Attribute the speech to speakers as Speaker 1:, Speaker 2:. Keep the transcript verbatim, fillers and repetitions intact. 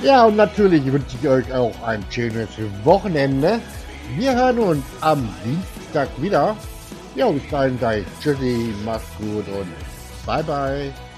Speaker 1: Ja, und natürlich wünsche ich euch auch ein schönes Wochenende. Wir hören uns am Dienstag wieder. Ja, bis dahin sage ich Tschüssi, macht's gut und bye bye.